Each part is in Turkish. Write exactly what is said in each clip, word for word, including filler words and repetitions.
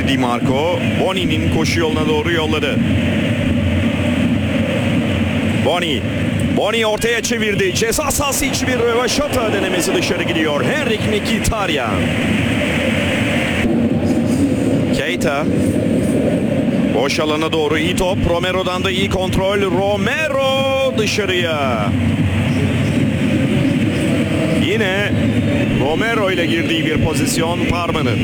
Di Marco. Boni'nin koşu yoluna doğru yolladı. Boni. Boni ortaya çevirdi. Ceza sahası içi bir rövaşata denemesi dışarı gidiyor. Henrik Mkhitaryan. Keita. Boş alana doğru iyi top. Romero'dan da iyi kontrol. Romero dışarıya. Yine Romero ile girdiği bir pozisyon Parma'nın.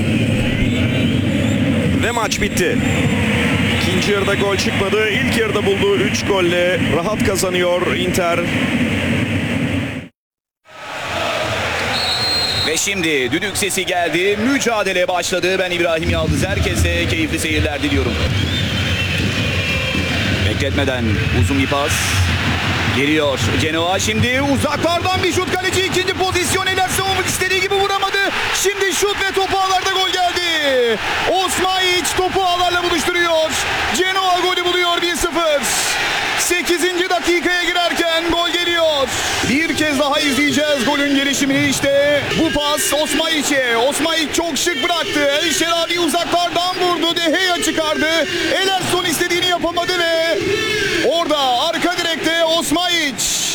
Ve maç bitti. İkinci yarıda gol çıkmadı. İlk yarıda bulduğu üç golle rahat kazanıyor Inter. Ve şimdi düdük sesi geldi. Mücadele başladı. Ben İbrahim Yaldız. Herkese keyifli seyirler diliyorum. Bekletmeden uzun bir pas. Geliyor Genoa, şimdi uzaklardan bir şut, kaleci ikinci pozisyon, eller savunmak istediği gibi vuramadı. Şimdi şut ve topu ağlarda gol geldi. Osmaić topu ağlarla buluşturuyor. Genoa golü buluyor bir sıfır. sekizinci dakikaya girerken gol geliyor. Bir kez daha izleyeceğiz golün gelişimini. İşte bu pas Osmaić'e. Osmaić çok şık bıraktı. El Şerabi uzaklardan vurdu. De Gea çıkardı. Ederson istediğini yapamadı ve orada arka direkte Osmaić.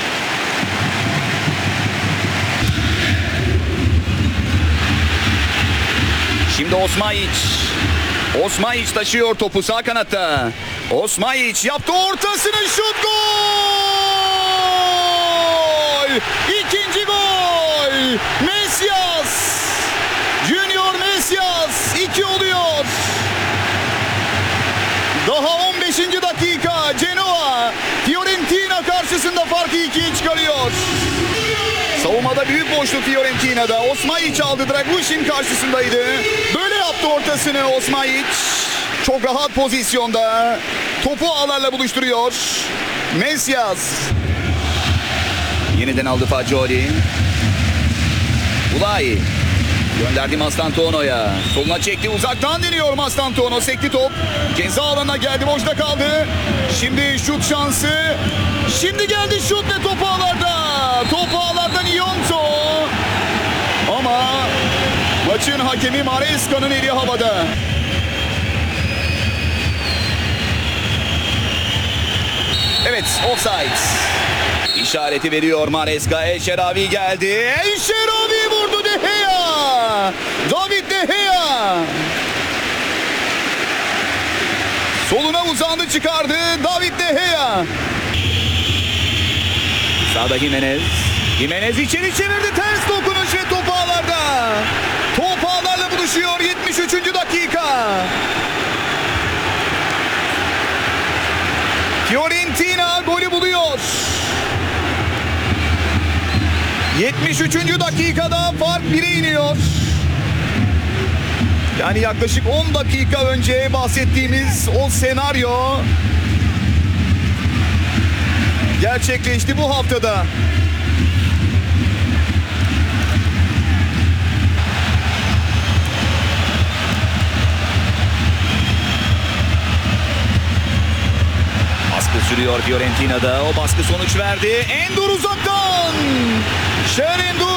Şimdi Osmaić. Osmaić taşıyor topu sağ kanatta. Osmaić yaptı ortasını, şut, gol! İkinci gol! Mesias! Junior Mesias iki oluyor. Daha on beşinci dakika Genoa Fiorentina karşısında farkı ikiye çıkarıyor. Savunmada büyük boşluk Fiorentina'da. Osmaić aldı. Dragushin karşısındaydı. Böyle yaptı ortasını Osmaić. Çok rahat pozisyonda. Topu ağlarla buluşturuyor. Mesias. Yeniden aldı Fagioli. Ulay. Gönderdi Mastantuono'ya. Soluna çekti. Uzaktan deniyor Mastantuono. Sekti top. Ceza alanına geldi. Boşta kaldı. Şimdi şut şansı. Şimdi geldi şut ve top ağlarda. Top ağlardan Ionto. Ama maçın hakemi Maresca'nın eli havada. Evet, offside. İşareti veriyor Maresca. El Şerabi geldi. El Şerabi vurdu, De Gea. David De Gea. Soluna uzandı, çıkardı. David De Gea. Sağda Jimenez. Jimenez içeri çevirdi. Ters dokunuş ve top ağlarda. Top ağlarla buluşuyor. yetmiş üçüncü dakika. Fiorentina golü buluyor. yetmiş üçüncü dakikada fark bire iniyor. Yani yaklaşık on dakika önce bahsettiğimiz o senaryo gerçekleşti bu haftada. Baskı sürüyor Fiorentina'da. O baskı sonuç verdi. Endur uzaktan. Şerendur